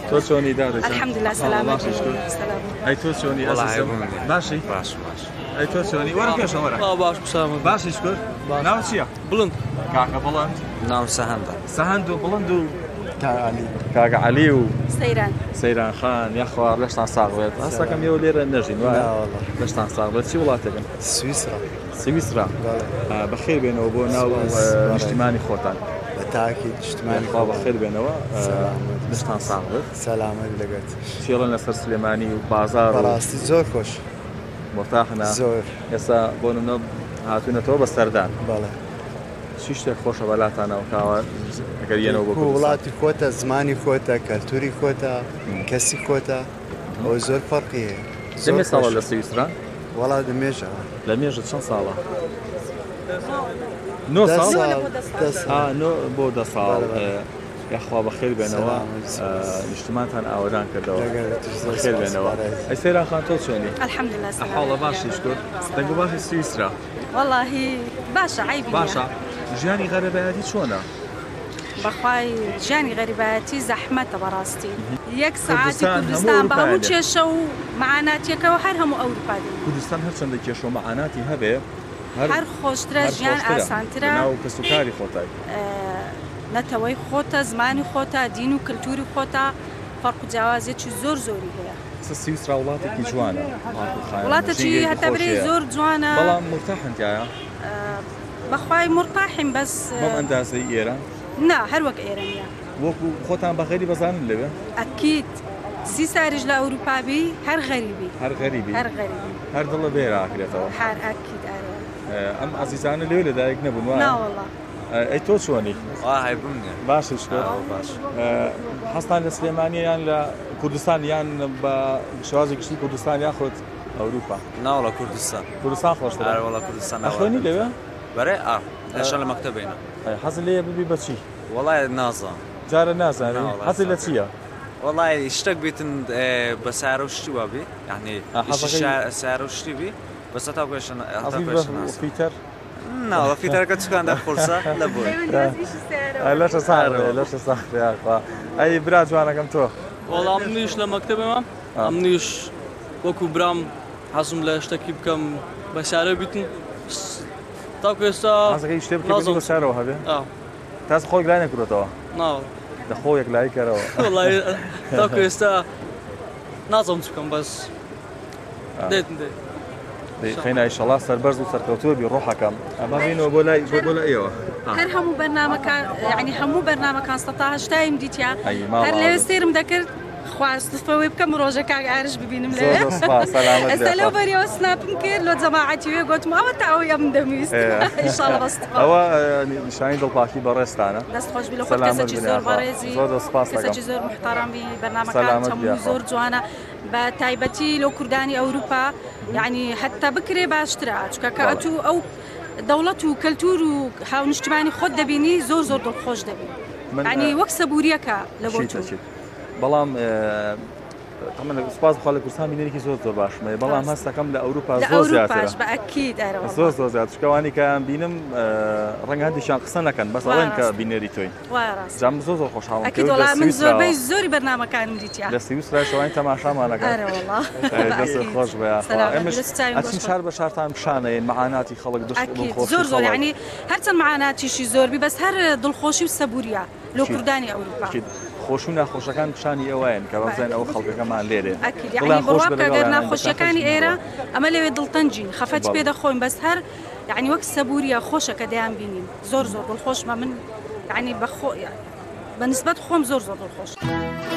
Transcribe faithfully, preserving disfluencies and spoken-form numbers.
تۆ چۆنی دادەچێت؟ الحەمدولillah سەلامەت سەلام. ئەی تۆ چۆنی ئەزیزم؟ باشی؟ باش باش. ئەی تۆ چۆنی؟ وەرە پێشەوە وەرە. باش بسامە. باشی شکر. ناو چییە؟ بڵند. کاکە بڵند. ناو سەهەندە. سەهەند و بڵند و علی کاکە عەلی و سەیران. سەیران خان یاخوا لەشتان ساغ بێت. هەستەکەم ئێوە لێرە نەژین وایە؟ لەشتان ساغ بێت. چی وڵاتێکن؟ سویسرا. سویسرا. بەخێر بێنەوە بۆ ناو نیشتیمانی خۆتان. بەتاکی نیشتیمانی خوا بەخێر بێنەوە لەشتان ساغ بێت. سەلامەت لەگەت. چێڵن لەسەر سلێمانی و بازار و بەڕاستی زۆر خۆش. مرتاحنا زۆر. ئێستا بۆ نمونە هاتوونەتەوە بە سەردان. بەڵێ. چی شتێک خۆشە بەلاتانەوە کاوە ئەگەر یەنەوە بۆ وڵاتی خۆتە، زمانی خۆتە، کەلتوری خۆتە، کەسی خۆتە، ئەوە زۆر فەرقی هەیە. دەمێ ساڵە لە سویسرا؟ وەڵا دەمێژە. لە مێژت چەند ساڵە؟ نۆ ساڵ؟ نۆ بۆ دە ساڵ. یاخوا بەخێر بێنەوە نیشتمانتان ئاوەدان کردەوە. بەخێر بێنەوە. ئەی سەیران خان تۆ چۆنی؟ الحەمدولillah سەلام. ئەحواڵە باشی شکر. دەنگ باشی سویسرا. واللهی باشە عیبی نییە. باشە. ژیانی غەرەبەیەتی چۆنە؟ بەخوای ژیانی غەریبەتی زەحمەتە بەڕاستی. یەک سەعاتی کوردستان بە هەموو کێشە و مەعاناتیەکەوە هەر هەموو ئەوروپا دێن. کوردستان هەرچەندە کێشە و مەعاناتی هەبێ هەر خۆشترە، ژیان ئاسانترە. ناو کەسوکاری خۆتای. نەتەوەی خۆتە، زمانی خۆتە، دین و کللتوری خۆتە، فەرق و جیاوازێکی زۆر زۆری هەیە. سویسرا وڵاتێکی جوانە. وڵاتێکی هەتا بەرێ زۆر جوانە. بەڵام مرتاحن تایە؟ بەخوای مرتاحین بەس بەم ئەندازەی ئێرە؟ نا هەر وەک ئێرە نییە. وەکو خۆتان بە غەریب بەزانن لەوێ؟ ئەکید سی ساریش لە ئەوروپابی هەر غەریبی. هەر غەریبی؟ هەر غەریبی. هەر دڵە بێرە ئاکرێتەوە. هەر ئەکید ئەرێ. ئەم ئازیزانە لێو لەدایک نەبوون وایە؟ نا وەڵڵا. ئەی تۆ چۆنی؟ وای بمنێ. باشی شکر. باش. هەستان لە سلێمانی یان لە کوردستان یان بە شێوازی گشتی کوردستان یان خۆت ئەوروپا؟ ناوڵە کوردستان. کوردستان خۆشترە؟ وڵا کوردستان. ئەخوێنی لەوێ؟ بەرێ ئا لەشان لە مەکتەبینە. حەزت لێیە ببی بەچی؟ وەڵای نازانم. جارە نازانێ؟ حەزت لە چییە؟ وەڵای شتێک بیتن بە سارە و شتی وابی، یعنی سارە و شتی بی بەسە تا پێشن فیتەر؟ ناوە فیتەرەکە چکاندا قورسە لە بۆی. لەشە ساغرێ لەشە ساغرێ ئاخوا. ئەی برا جوانەکەم تۆ؟ وەڵام منیش لە مەکتەبێمە، منیش وەکو برام حەزم لە شتێکی بکەم بە سارە بیتن. تاکو ئێستا حەزەکەی شتێ بکەی بە سارەوە هەبێ؟ تاس خۆی لای نەکرێتەوە؟ ناوە. لە خۆ یەک لای کەرەوە. وەڵای تاکو ئێستا نازانم چ بکەم بەس دێتن دێ. خەینە ئیشەڵا سەربەرز و سەرکەوتووە بی ڕۆحەکەم. ئەمە بینەوە بۆ لای بۆ لای ئێوە. هەر هەموو بەرنامەکان یعنی هەموو بەرنامەکان سەد تا هەشتایم دیتیا. هەر لەوێ سێرم دەکرد خواستفەوەی بکەم ڕۆژە کاک ئارش ببینم لێ. ئێستا لەو بەریەوە سناپم کرد لۆ جەماعەتی وێ گوتم ئەوە تا ئەوەی ئەم دەمویست. ئیشەڵا بەستفە. ئەوە نیشانی دڵپاکی بەڕێستانە. دەستخۆش بی لە خۆت کەسێکی زۆر بەڕێزی، کەسێکی زۆر محتەرەمی، بەرنامەکان هەموو زۆر جوانە. بە تایبەتی لەو کوردانی ئەوروپا یعنی حتا بکرێ باشترە چکە کە ئەتوو ئەو دەوڵەت و کەلتور و هاونیشتمانی خۆت دەبینی زۆر زۆر دڵخۆش دەبی. یعنی وەک سەبوریەکە لە بۆ تۆ. بەڵام سپاس بخوا لە کوردستان بینەرێکی زۆر زۆر باشمە، بەڵام هەستەکەم لە ئەوروپا زۆر زیاترە. زۆر زۆر زیاتر شکەوانی کە بینم ڕەنگە هەندێکیان قسە نەکەن بەس ئەڵێن کە بینەری تۆی. جام زۆر زۆر خۆشحاڵم. من زۆربەی زۆری بەرنامەکانم دیتیا. لە سویسرا شەوانی تەماشامانەکەن. دەست خۆش بە ئەمش شار بە شارتان پیشانەیە مەعاناتی خەڵک دڵخۆشی زۆر زۆر یعنی هەرچەند مەعاناتیشی زۆربی بەس هەر دڵخۆشی و سەبوریە لە کوردانی ئەوروپا. خۆش و ناخۆشەکان پیشانی ئێوەیەن کە بەزانین ئەو خەڵکەکەمان لێرێ. یعنی بڕواکەگەر ناخۆشیەکانی ئێرە ئەمە لەوێ دڵتەنجین خەفەتی پێ دەخۆین بەس هەر یعنی وەک سەبوریە خۆشە کە دەیان بینین زۆر زۆر دڵخۆشمە من یعنی بە نسبەت خۆم زۆر زۆر دڵخۆش.